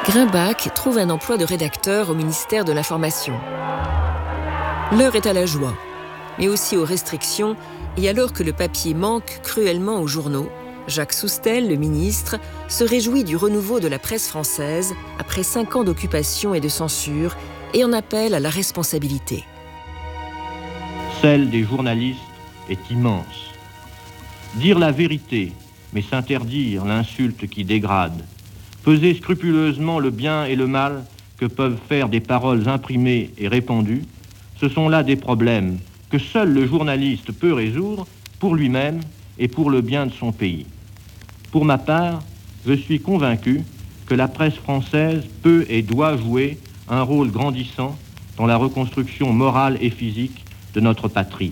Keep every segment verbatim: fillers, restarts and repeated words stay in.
Grimbach trouve un emploi de rédacteur au ministère de l'Information. L'heure est à la joie, mais aussi aux restrictions, et alors que le papier manque cruellement aux journaux, Jacques Soustelle, le ministre, se réjouit du renouveau de la presse française après cinq ans d'occupation et de censure et en appelle à la responsabilité. Celle des journalistes est immense. Dire la vérité, mais s'interdire l'insulte qui dégrade, peser scrupuleusement le bien et le mal que peuvent faire des paroles imprimées et répandues, ce sont là des problèmes que seul le journaliste peut résoudre pour lui-même et pour le bien de son pays. Pour ma part, je suis convaincu que la presse française peut et doit jouer un rôle grandissant dans la reconstruction morale et physique de notre patrie.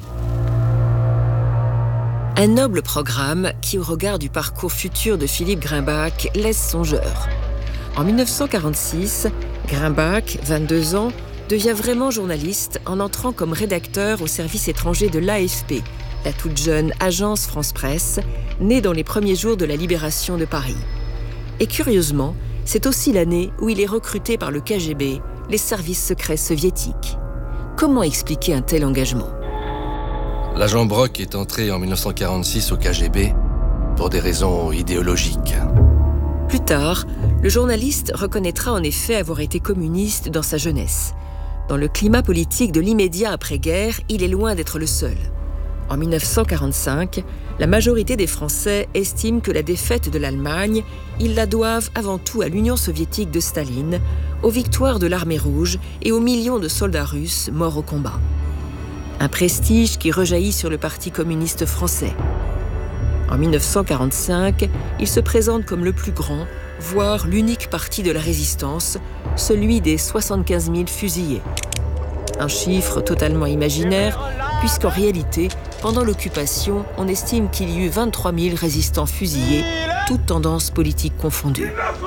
Un noble programme qui, au regard du parcours futur de Philippe Grimbach, laisse songeur. En mille neuf cent quarante-six, Grimbach, vingt-deux ans, devient vraiment journaliste en entrant comme rédacteur au service étranger de l'A F P, la toute jeune agence France-Presse, née dans les premiers jours de la libération de Paris. Et curieusement, c'est aussi l'année où il est recruté par le K G B, les services secrets soviétiques. Comment expliquer un tel engagement ? L'agent Brock est entré en mille neuf cent quarante-six au K G B pour des raisons idéologiques. Plus tard, le journaliste reconnaîtra en effet avoir été communiste dans sa jeunesse. Dans le climat politique de l'immédiat après-guerre, il est loin d'être le seul. En mille neuf cent quarante-cinq, la majorité des Français estiment que la défaite de l'Allemagne, ils la doivent avant tout à l'Union soviétique de Staline, aux victoires de l'armée rouge et aux millions de soldats russes morts au combat. Un prestige qui rejaillit sur le Parti communiste français. En mille neuf cent quarante-cinq, il se présente comme le plus grand, voire l'unique parti de la résistance, celui des soixante-quinze mille fusillés. Un chiffre totalement imaginaire, puisqu'en réalité, pendant l'occupation, on estime qu'il y eut vingt-trois mille résistants fusillés, toutes tendances politiques confondues.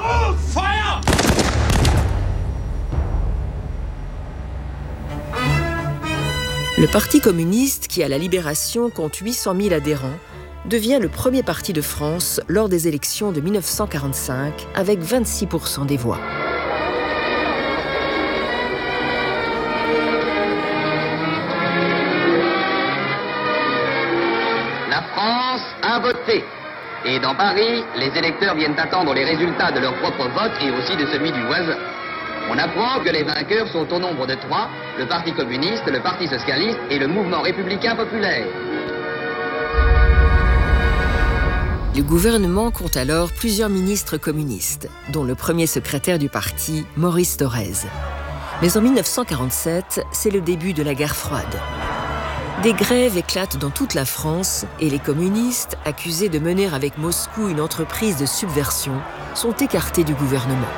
Le Parti communiste, qui à la Libération compte huit cent mille adhérents, devient le premier parti de France lors des élections de mille neuf cent quarante-cinq, avec vingt-six pour cent des voix. La France a voté. Et dans Paris, les électeurs viennent attendre les résultats de leur propre vote et aussi de celui du voisin. On apprend que les vainqueurs sont au nombre de trois, le Parti communiste, le Parti socialiste et le Mouvement républicain populaire. Le gouvernement compte alors plusieurs ministres communistes, dont le premier secrétaire du parti, Maurice Thorez. Mais en mille neuf cent quarante-sept, c'est le début de la guerre froide. Des grèves éclatent dans toute la France et les communistes, accusés de mener avec Moscou une entreprise de subversion, sont écartés du gouvernement.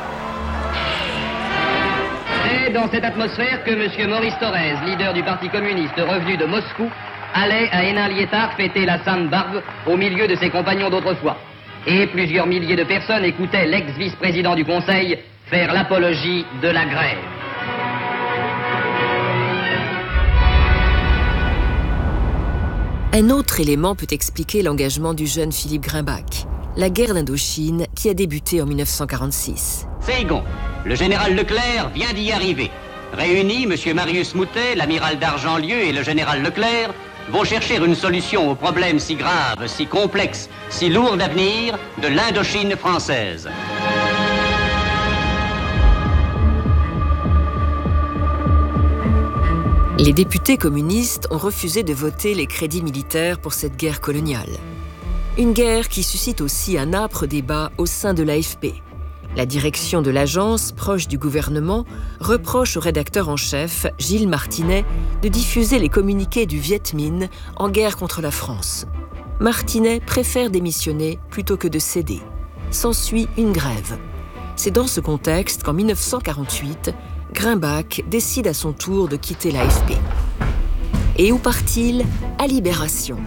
C'est dans cette atmosphère que M. Maurice Thorez, leader du Parti communiste revenu de Moscou, allait à Hénin-Liétard fêter la Sainte Barbe au milieu de ses compagnons d'autrefois. Et plusieurs milliers de personnes écoutaient l'ex-vice-président du Conseil faire l'apologie de la grève. Un autre élément peut expliquer l'engagement du jeune Philippe Grimbach, la guerre d'Indochine qui a débuté en mille neuf cent quarante-six. Saigon, le général Leclerc vient d'y arriver. Réunis, M. Marius Moutet, l'amiral d'Argentlieu et le général Leclerc vont chercher une solution au problème si grave, si complexe, si lourd d'avenir de l'Indochine française. Les députés communistes ont refusé de voter les crédits militaires pour cette guerre coloniale. Une guerre qui suscite aussi un âpre débat au sein de l'A F P. La direction de l'agence, proche du gouvernement, reproche au rédacteur en chef, Gilles Martinet, de diffuser les communiqués du Viet Minh en guerre contre la France. Martinet préfère démissionner plutôt que de céder. S'ensuit une grève. C'est dans ce contexte qu'en mille neuf cent quarante-huit, Grimbach décide à son tour de quitter l'A F P. Et où part-il ? À Libération.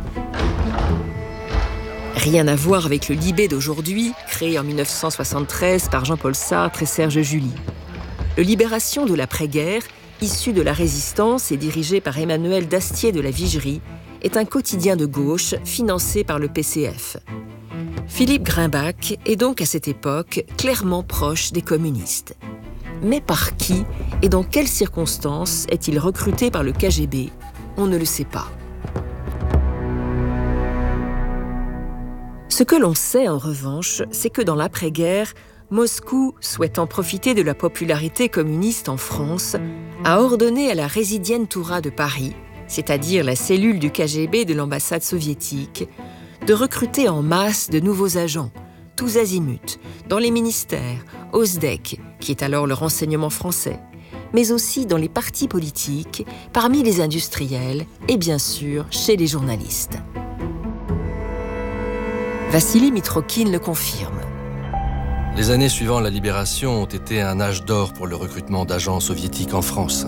Rien à voir avec le Libé d'aujourd'hui, créé en mille neuf cent soixante-treize par Jean-Paul Sartre et Serge July. Le Libération de l'après-guerre, issu de la Résistance et dirigé par Emmanuel Dastier de la Vigerie, est un quotidien de gauche financé par le P C F. Philippe Grimbach est donc à cette époque clairement proche des communistes. Mais par qui et dans quelles circonstances est-il recruté par le K G B ? On ne le sait pas. Ce que l'on sait en revanche, c'est que dans l'après-guerre, Moscou, souhaitant profiter de la popularité communiste en France, a ordonné à la Résidientura de Paris, c'est-à-dire la cellule du K G B de l'ambassade soviétique, de recruter en masse de nouveaux agents, tous azimuts, dans les ministères, au S D E C, qui est alors le renseignement français, mais aussi dans les partis politiques, parmi les industriels et bien sûr chez les journalistes. Vassili Mitrokhin le confirme. Les années suivant la libération ont été un âge d'or pour le recrutement d'agents soviétiques en France.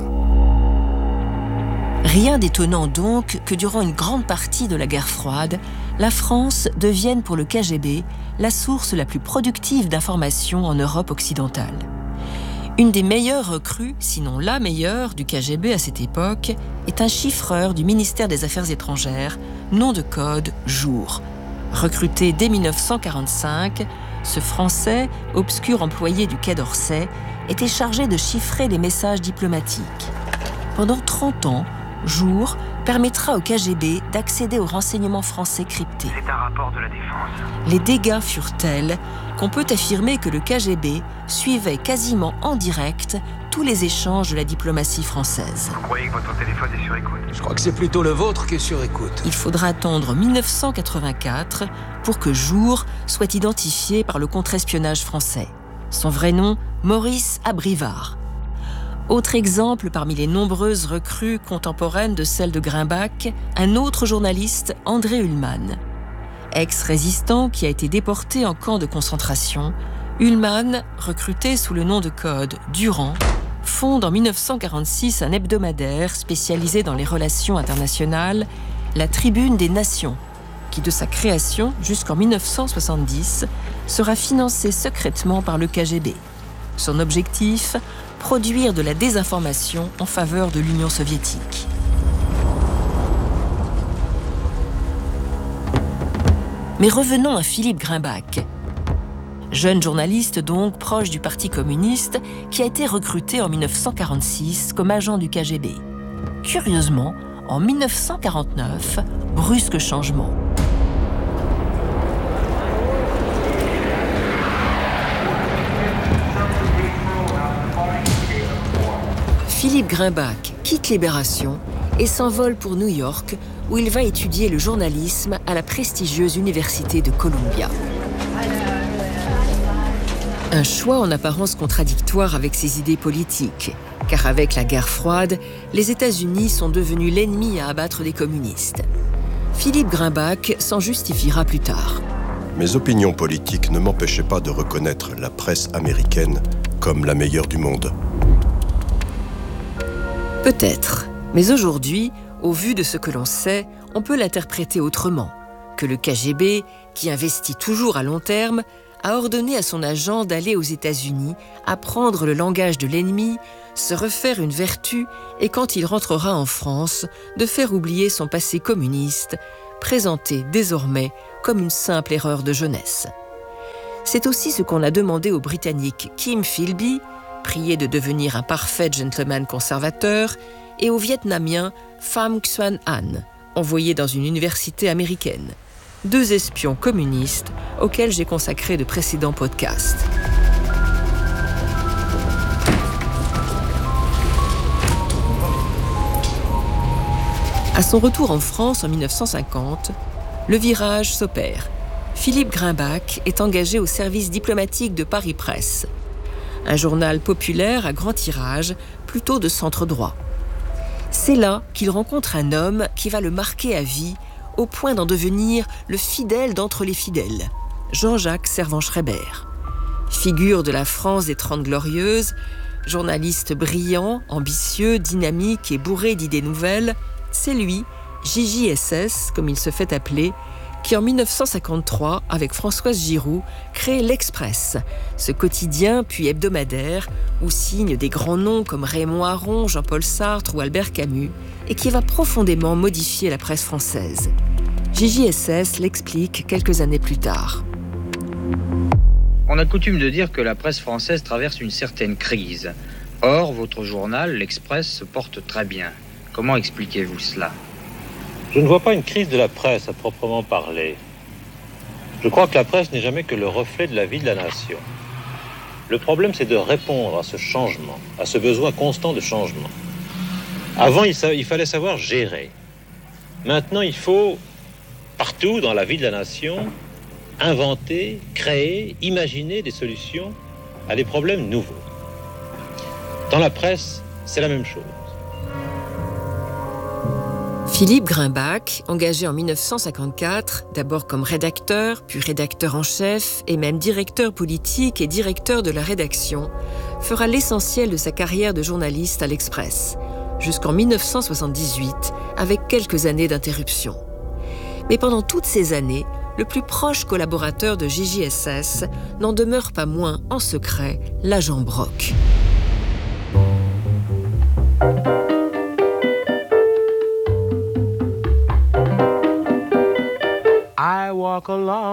Rien d'étonnant donc que durant une grande partie de la guerre froide, la France devienne pour le K G B la source la plus productive d'informations en Europe occidentale. Une des meilleures recrues, sinon la meilleure, du K G B à cette époque, est un chiffreur du ministère des Affaires étrangères, nom de code Jour. Recruté dès mille neuf cent quarante-cinq, ce Français, obscur employé du Quai d'Orsay, était chargé de chiffrer les messages diplomatiques. Pendant trente ans, Jour permettra au K G B d'accéder aux renseignements français cryptés. C'est un rapport de la défense. Les dégâts furent tels qu'on peut affirmer que le K G B suivait quasiment en direct tous les échanges de la diplomatie française. Vous croyez que votre téléphone est sur écoute ? Je crois que c'est plutôt le vôtre qui est sur écoute. Il faudra attendre mille neuf cent quatre-vingt-quatre pour que Jour soit identifié par le contre-espionnage français. Son vrai nom, Maurice Abrivard. Autre exemple parmi les nombreuses recrues contemporaines de celle de Grimbach, un autre journaliste, André Ullmann. Ex-résistant qui a été déporté en camp de concentration, Ullmann, recruté sous le nom de code Durand, fonde en mille neuf cent quarante-six un hebdomadaire spécialisé dans les relations internationales, la Tribune des Nations, qui de sa création jusqu'en mille neuf cent soixante-dix sera financé secrètement par le K G B. Son objectif, produire de la désinformation en faveur de l'Union soviétique. Mais revenons à Philippe Grimbach. Jeune journaliste donc proche du Parti communiste qui a été recruté en mille neuf cent quarante-six comme agent du K G B. Curieusement, en mille neuf cent quarante-neuf, brusque changement. Philippe Grimbach quitte Libération et s'envole pour New York, où il va étudier le journalisme à la prestigieuse université de Columbia. Un choix en apparence contradictoire avec ses idées politiques, car avec la guerre froide, les États-Unis sont devenus l'ennemi à abattre des communistes. Philippe Grimbach s'en justifiera plus tard. Mes opinions politiques ne m'empêchaient pas de reconnaître la presse américaine comme la meilleure du monde. Peut-être, mais aujourd'hui, au vu de ce que l'on sait, on peut l'interpréter autrement, que le K G B, qui investit toujours à long terme, a ordonné à son agent d'aller aux États-Unis, apprendre le langage de l'ennemi, se refaire une vertu et quand il rentrera en France, de faire oublier son passé communiste, présenté désormais comme une simple erreur de jeunesse. C'est aussi ce qu'on a demandé au Britannique Kim Philby, prié de devenir un parfait gentleman conservateur, et au Vietnamien Pham Xuan An, envoyé dans une université américaine. Deux espions communistes auxquels j'ai consacré de précédents podcasts. À son retour en France en mille neuf cent cinquante, le virage s'opère. Philippe Grimbach est engagé au service diplomatique de Paris Presse, un journal populaire à grand tirage, plutôt de centre droit. C'est là qu'il rencontre un homme qui va le marquer à vie, au point d'en devenir le fidèle d'entre les fidèles, Jean-Jacques Servan-Schreiber. Figure de la France des Trente Glorieuses, journaliste brillant, ambitieux, dynamique et bourré d'idées nouvelles, c'est lui, J J S S, comme il se fait appeler, qui en mille neuf cent cinquante-trois, avec Françoise Giroud, crée l'Express, ce quotidien puis hebdomadaire où signent des grands noms comme Raymond Aron, Jean-Paul Sartre ou Albert Camus, et qui va profondément modifier la presse française. J J S S l'explique quelques années plus tard. On a coutume de dire que la presse française traverse une certaine crise. Or, votre journal, l'Express, se porte très bien. Comment expliquez-vous cela ? Je ne vois pas une crise de la presse à proprement parler. Je crois que la presse n'est jamais que le reflet de la vie de la nation. Le problème, c'est de répondre à ce changement, à ce besoin constant de changement. Avant, il, sa- il fallait savoir gérer. Maintenant, il faut, partout dans la vie de la nation, inventer, créer, imaginer des solutions à des problèmes nouveaux. Dans la presse, c'est la même chose. Philippe Grimbach, engagé en mille neuf cent cinquante-quatre, d'abord comme rédacteur, puis rédacteur en chef, et même directeur politique et directeur de la rédaction, fera l'essentiel de sa carrière de journaliste à l'Express, jusqu'en mille neuf cent soixante-dix-huit, avec quelques années d'interruption. Mais pendant toutes ces années, le plus proche collaborateur de J J S S n'en demeure pas moins, en secret, l'agent Brock. I walk along